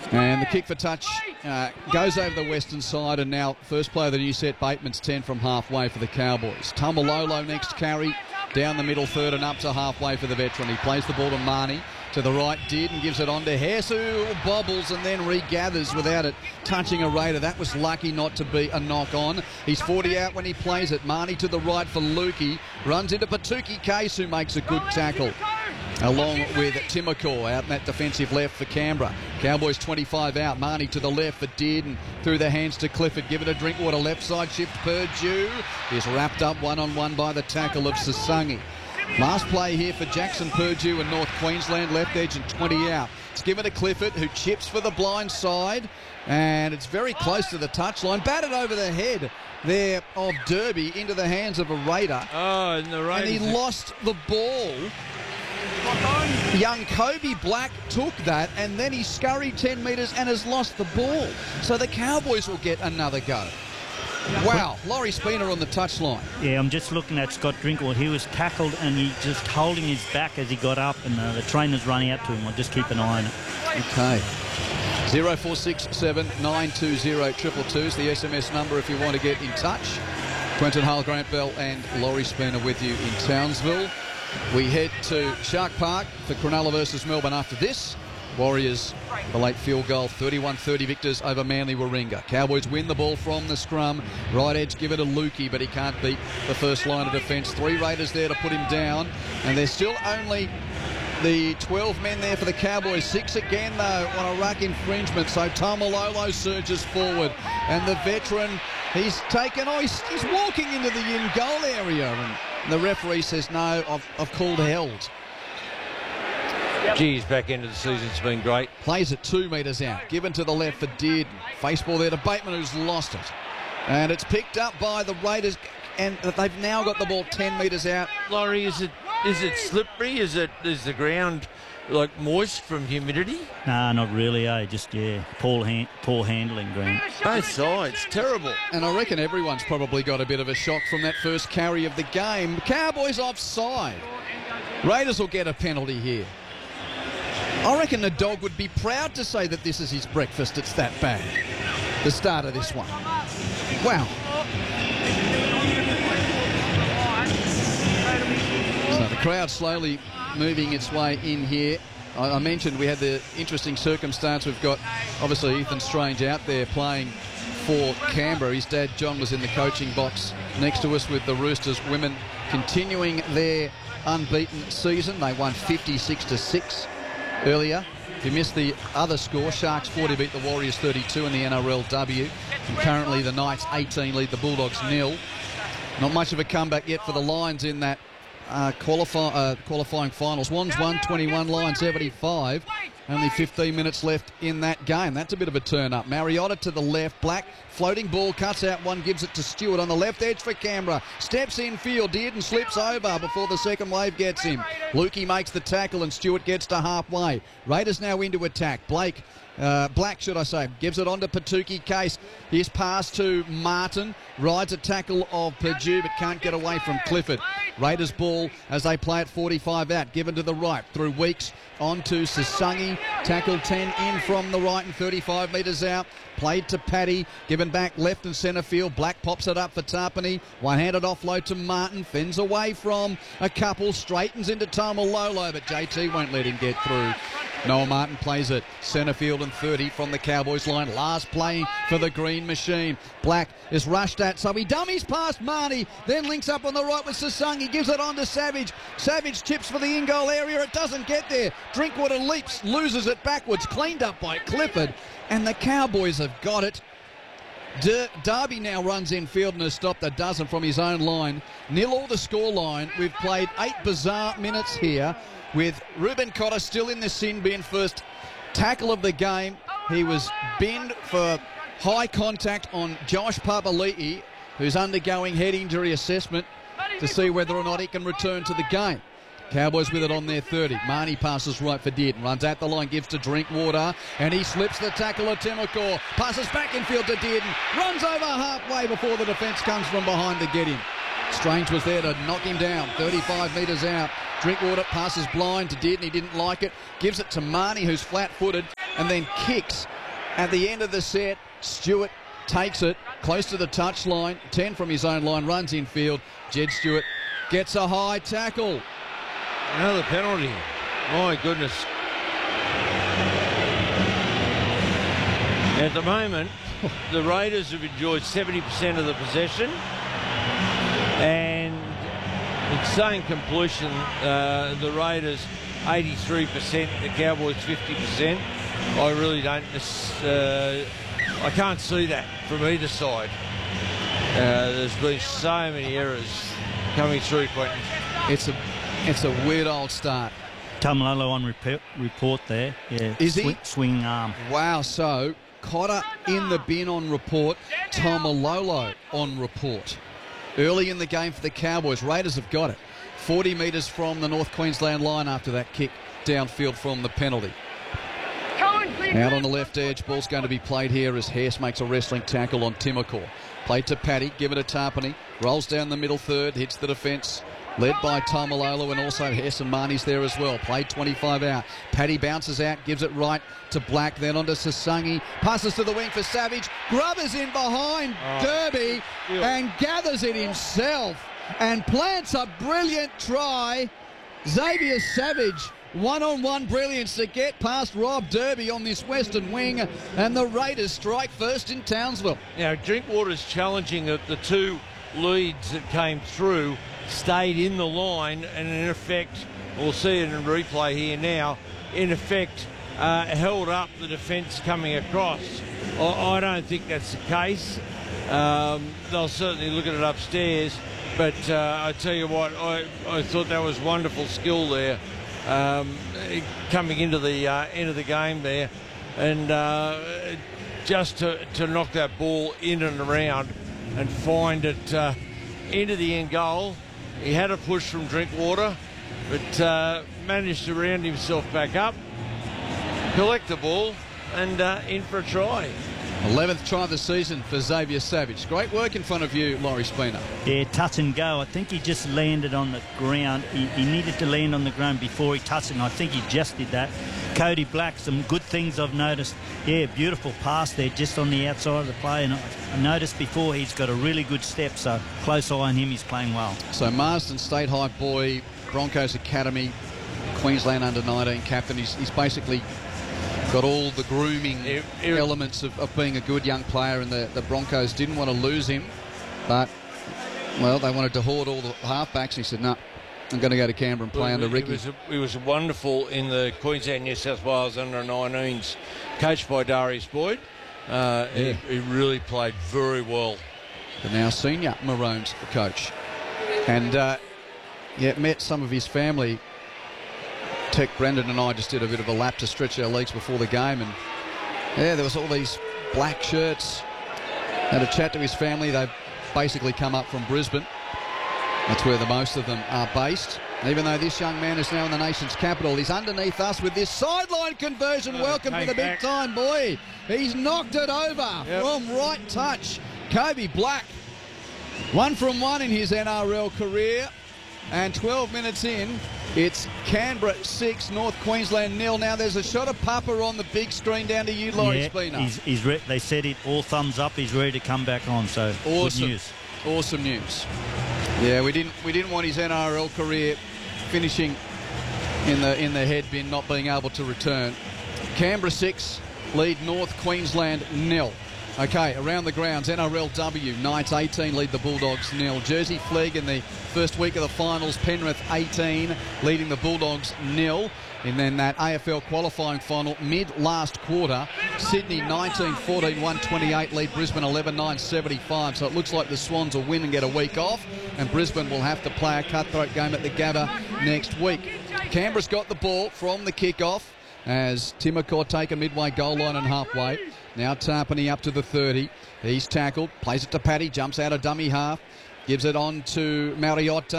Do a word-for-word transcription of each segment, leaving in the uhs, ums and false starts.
And the kick for touch uh, goes over the western side, and now first play of the new set, Bateman's ten from halfway for the Cowboys. Tamalolo next carry, down the middle third and up to halfway for the veteran. He plays the ball to Marnie. To the right, did and gives it on to Hess, who bobbles and then regathers without it touching a Raider. That was lucky not to be a knock-on. He's forty out when he plays it. Marnie to the right for Lukey. Runs into Patuki Case, who makes a good tackle. Along with Timokor out in that defensive left for Canberra. Cowboys twenty-five out. Marnie to the left for Dearden. Through the hands to Clifford. Give it a Drinkwater left side shift. Purdue is wrapped up one-on-one by the tackle of Sasangi. Last play here for Jackson Purdue and North Queensland, left edge and twenty out. It's given to Clifford, who chips for the blind side, and it's very close to the touchline. Batted over the head there of Derby into the hands of a Raider. Oh, and the Raiders. And he lost the ball. Young Kobe Black took that, and then he scurried ten metres and has lost the ball. So the Cowboys will get another go. Wow, Laurie Spina on the touchline. Yeah, I'm just looking at Scott Drinkwater. He was tackled and he just holding his back as he got up, and uh, the trainer's running out to him. I'll just keep an eye on it. Okay. zero four six seven nine two zero two two two is the S M S number if you want to get in touch. Quentin Hale, Grant Bell and Laurie Spina with you in Townsville. We head to Shark Park for Cronulla versus Melbourne after this. Warriors, the late field goal, thirty-one thirty victors over Manly Warringah. Cowboys win the ball from the scrum. Right edge, give it a Lukey, but he can't beat the first line of defence. Three Raiders there to put him down, and there's still only the twelve men there for the Cowboys. Six again, though, on a ruck infringement. So Tamalolo surges forward, and the veteran, he's taken, oh, he's, he's walking into the in-goal area, and the referee says, no, I've, I've called held. Geez, back end of the season's been great. Plays it two metres out. Given to the left for Dearden. Face ball there to Bateman, who's lost it. And it's picked up by the Raiders, and they've now got the ball ten metres out. Laurie, is it is it slippery? Is it is the ground like moist from humidity? Nah, not really, eh? Just, yeah, poor, hand, poor handling, Grant. Both sides, terrible. And I reckon everyone's probably got a bit of a shock from that first carry of the game. Cowboys offside. Raiders will get a penalty here. I reckon the dog would be proud to say that this is his breakfast. It's that bad. The start of this one. Wow. So the crowd slowly moving its way in here. I, I mentioned we had the interesting circumstance. We've got, obviously, Ethan Strange out there playing for Canberra. His dad, John, was in the coaching box next to us with the Roosters women continuing their unbeaten season. They won fifty-six to six. Earlier. If you missed the other score, Sharks forty beat the Warriors thirty-two in the N R L W. And currently the Knights eighteen lead the Bulldogs nil. Not much of a comeback yet for the Lions in that uh, qualify, uh, qualifying finals. Wands won twenty-one, Lions seventy-five. Only fifteen minutes left in that game. That's a bit of a turn up. Mariota to the left. Black floating ball, cuts out one, gives it to Stewart on the left edge for Canberra. Steps in field, Dearden slips over before the second wave gets him. Lukey makes the tackle and Stewart gets to halfway. Raiders now into attack. Blake, uh, Black should I say, gives it on to Patuki Case. His pass to Martin. Rides a tackle of Purdue but can't get away from Clifford. Raiders ball as they play at forty-five out. Given to the right through Weeks on to Sasangi. Tackle ten in from the right and thirty-five metres out. Played to Paddy. Given back left and centre field. Black pops it up for Tarpany. One-handed offload to Martin. Fends away from a couple. Straightens into Tamalolo, but J T won't let him get through. Noah Martin plays it centre field and thirty from the Cowboys line. Last play for the Green Machine. Black is rushed at, so he dummies past Marnie, then links up on the right with Sasangi, gives it on to Savage. Savage tips for the in-goal area. It doesn't get there. Drinkwater leaps, loses it backwards, cleaned up by Clifford, and the Cowboys have got it. Der- Derby now runs in field and has stopped a dozen from his own line. Nil all the score line. We've played eight bizarre minutes here with Ruben Cotter still in the sin bin. First tackle of the game. He was binned for high contact on Josh Papali'i, who's undergoing head injury assessment to see whether or not he can return to the game. Cowboys with it on their thirty. Marnie passes right for Dearden. Runs at the line, gives to Drinkwater, and he slips the tackle of Timokor. Passes back in field to Dearden. Runs over halfway before the defence comes from behind to get him. Strange was there to knock him down. thirty-five metres out. Drinkwater passes blind to Dearden. He didn't like it. Gives it to Marnie, who's flat-footed, and then kicks at the end of the set. Stewart takes it close to the touchline, ten from his own line, runs infield. Jed Stewart gets a high tackle. Another penalty. My goodness. At the moment, the Raiders have enjoyed seventy percent of the possession, and in saying completion, uh, the Raiders eighty-three percent, the Cowboys fifty percent. I really don't, uh, I can't see that from either side. Uh, there's been so many errors coming through, Quentin. It's a, it's a weird old start. Tamalolo on rep- report there. Yeah. Is he? Swi- swinging arm. Wow, so Cotter in the bin on report, Tamalolo on report. Early in the game for the Cowboys, Raiders have got it. forty metres from the North Queensland line after that kick downfield from the penalty. Out on the left edge, ball's going to be played here as Hess makes a wrestling tackle on Timokor. Played to Paddy, give it to Tarpany, rolls down the middle third, hits the defence, led by Tamalolo, and also Hess and Marnie's there as well. Played twenty-five out. Paddy bounces out, gives it right to Black, then on to Sasangi. Passes to the wing for Savage. Grubbers in behind oh. Derby and gathers it himself and plants a brilliant try. Xavier Savage, one-on-one brilliance to get past Rob Derby on this western wing, and the Raiders strike first in Townsville. Now, Drinkwater's challenging that the two leads that came through stayed in the line, and in effect, we'll see it in replay here now, in effect uh, held up the defence coming across. I, I don't think that's the case. Um, they'll certainly look at it upstairs, but uh, I tell you what, I, I thought that was wonderful skill there, um, coming into the uh, end of the game there, and uh, just to, to knock that ball in and around and find it uh, into the end goal. He had a push from Drinkwater, but uh, managed to round himself back up, collect the ball, and uh, in for a try. eleventh try of the season for Xavier Savage. Great work in front of you, Laurie Spina. Yeah, touch and go. I think he just landed on the ground. He, he needed to land on the ground before he touched it, and I think he just did that. Cody Black, some good things I've noticed. Yeah, beautiful pass there just on the outside of the play, and I, I noticed before he's got a really good step, so close eye on him, he's playing well. So Marsden State High boy, Broncos Academy, Queensland under nineteen captain. He's, he's basically got all the grooming it, it, elements of, of being a good young player, and the, the Broncos didn't want to lose him, but, well, they wanted to hoard all the halfbacks. He said, no, I'm going to go to Canberra and play well, under Ricky. It was, a, it was wonderful in the Queensland New South Wales under nineteens, coached by Darius Boyd. Uh, yeah. he, he really played very well. The now senior Maroons coach. And, uh, yeah, met some of his family. Tech Brendan and I just did a bit of a lap to stretch our legs before the game, and yeah, there was all these black shirts. Had a chat to his family. They've basically come up from Brisbane. That's where the most of them are based. Even though this young man is now in the nation's capital, he's underneath us with this sideline conversion. Oh, Welcome to the back. big time, boy. He's knocked it over yep. from right touch. Kobe Black, one from one in his N R L career. And twelve minutes in, it's Canberra six, North Queensland nil. Now there's a shot of Papa on the big screen down to you, Laurie yeah, Spina. He's, he's re- they said it all thumbs up. He's ready to come back on. So awesome. Good news. Awesome news. Yeah, we didn't we didn't want his N R L career finishing in the in the head bin, not being able to return. Canberra six, lead North Queensland nil. Okay, around the grounds, N R L W, Knights eighteen, lead the Bulldogs nil. Jersey Flegg in the first week of the finals, Penrith eighteen, leading the Bulldogs nil. And then that A F L qualifying final, mid-last quarter, Sydney nineteen fourteen, one twenty-eight, lead Brisbane eleven nine, seventy-five. So it looks like the Swans will win and get a week off, and Brisbane will have to play a cutthroat game at the Gabba next week. Canberra's got the ball from the kick-off as Timokor take a midway goal line and halfway. Now Tarpany up to the thirty. He's tackled, plays it to Paddy, jumps out of dummy half, gives it on to Mariota,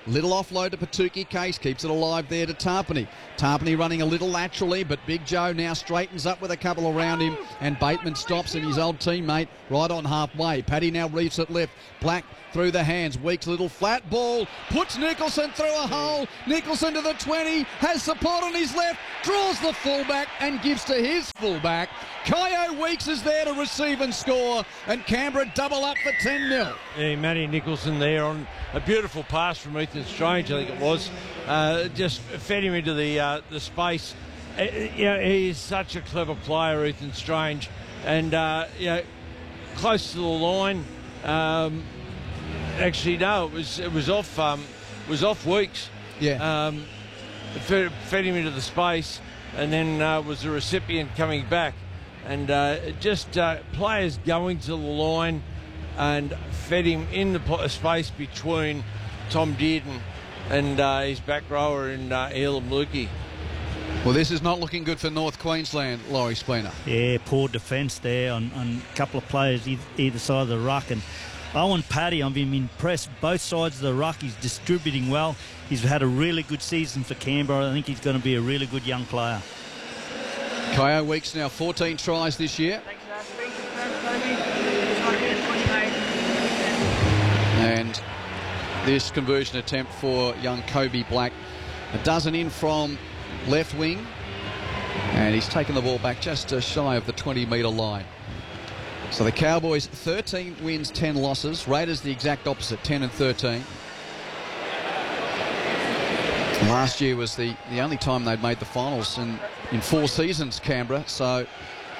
Little offload to Patuki. Case keeps it alive there to Tarpany. Tarpany running a little laterally, but Big Joe now straightens up with a couple around him, and Bateman stops and his old teammate right on halfway. Paddy now reefs it left. Black through the hands. Weeks little flat ball. Puts Nicholson through a hole. Nicholson to the twenty. Has support on his left. Draws the fullback and gives to his fullback. Kyo Weeks is there to receive and score. And Canberra double up for ten nil. Yeah, Matty Nicholson there on a beautiful pass from Ethan Strange, I think it was. Uh, just fed him into the uh, the space. Uh, you know, he is such a clever player, Ethan Strange. And, uh, you know, close to the line. Um, actually, no, it was it was off um, was off Weeks. Yeah. Um, fed, fed him into the space, and then uh, was the recipient coming back. And uh, just uh, players going to the line and fed him in the po- space between Tom Dearden and uh, his back rower in uh, Elam Lukey. Well, this is not looking good for North Queensland, Laurie Spooner. Yeah, poor defence there on, on a couple of players either, either side of the ruck. And Owen Paddy, I've been impressed. Both sides of the ruck, he's distributing well. He's had a really good season for Canberra. I think he's going to be a really good young player. Kyo Weeks now fourteen tries this year. And this conversion attempt for young Kobe Black. A dozen in from left wing. And he's taken the ball back just uh, shy of the twenty metre line. So the Cowboys, thirteen wins, ten losses. Raiders the exact opposite, ten and thirteen. Last year was the, the only time they'd made the finals in, in four seasons, Canberra. So it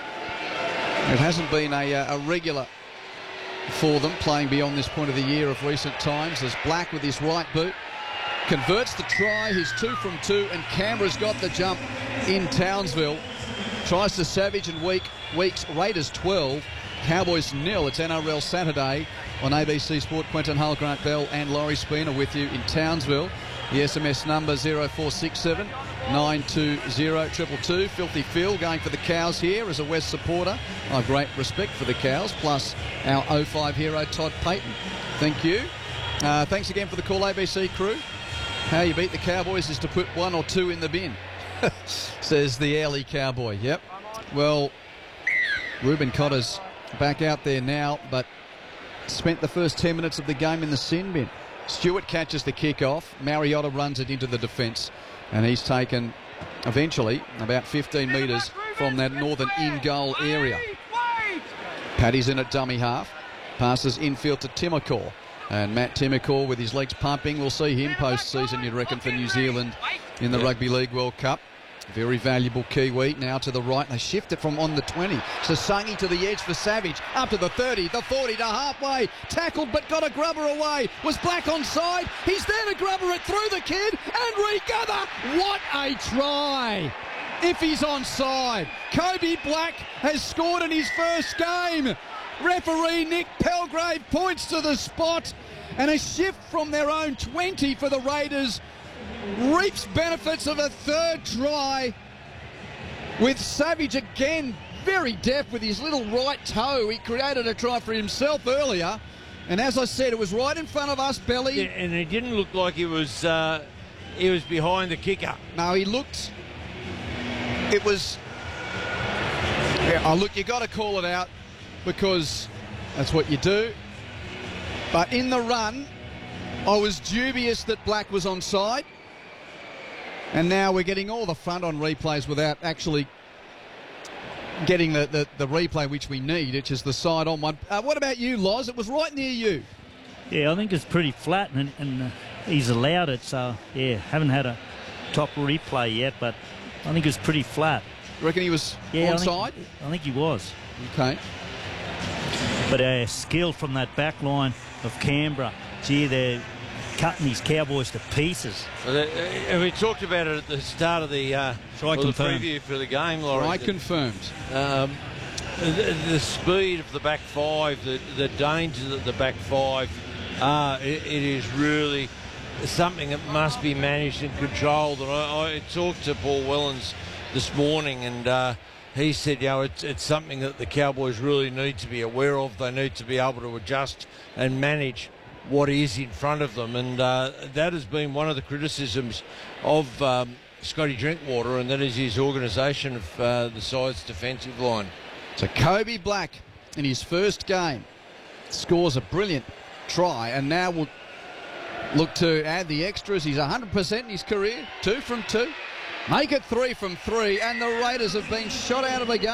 hasn't been a, a regular for them, playing beyond this point of the year of recent times. As Black with his right boot converts the try. He's two from two, and Canberra's got the jump in Townsville. Tries to Savage and Week, Weeks. Raiders twelve, Cowboys nil. It's N R L Saturday on A B C Sport. Quentin Hull, Grant Bell and Laurie Spooner with you in Townsville. The S M S number zero four six seven nine two zero two two two. Filthy Phil going for the Cows here as a West supporter. I have great respect for the Cows, plus our oh five hero Todd Payton. Thank you. Uh, thanks again for the call, A B C crew. How you beat the Cowboys is to put one or two in the bin, says the early Cowboy. Yep. Well, Ruben Cotter's back out there now, but spent the first ten minutes of the game in the sin bin. Stewart catches the kick off. Mariota runs it into the defence, and he's taken eventually about fifteen metres from that northern in-goal area. Paddy's in at dummy half. Passes infield to Timokor. And Matt Timokor with his legs pumping. We'll see him post-season, you'd reckon, for New Zealand in the Rugby League World Cup. Very valuable Kiwi. Now to the right. They shift it from on the twenty. Sasangi to the edge for Savage. Up to the thirty, the forty to halfway. Tackled but got a grubber away. Was Black onside? He's there to grubber it through the kid and regather. What a try! If he's onside. Kobe Black has scored in his first game. Referee Nick Pelgrave points to the spot, and a shift from their own twenty for the Raiders reaps benefits of a third try, with Savage again very deft with his little right toe. He created a try for himself earlier, and as I said, it was right in front of us, Belly. Yeah, and it didn't look like he was uh, he was behind the kicker. No, he looked. It was. Yeah, oh, look, you got to call it out because that's what you do. But in the run, I was dubious that Black was onside. And now we're getting all the front on replays without actually getting the, the, the replay which we need, which is the side on one. Uh, what about you, Loz? It was right near you. Yeah, I think it's pretty flat, and, and uh, he's allowed it. So, yeah, haven't had a top replay yet, but I think it was pretty flat. You reckon he was yeah, onside? I think, I think he was. Okay. But uh, skill from that back line of Canberra. Gee, they're cutting these Cowboys to pieces. Well, uh, we talked about it at the start of the, uh, Try well, the confirm. preview for the game, Laurie. I confirmed. Um, the, the speed of the back five, the, the danger that the back five are, it, it is really something that must be managed and controlled. And I, I talked to Paul Wellens this morning, and uh, he said, you know, it's, it's something that the Cowboys really need to be aware of. They need to be able to adjust and manage. what is in front of them, and uh, that has been one of the criticisms of um, Scotty Drinkwater, and that is his organisation of uh, the side's defensive line. So Kobe Black in his first game scores a brilliant try, and now we'll look to add the extras. He's one hundred percent in his career, two from two. Make it three from three, and the Raiders have been shot out of the game.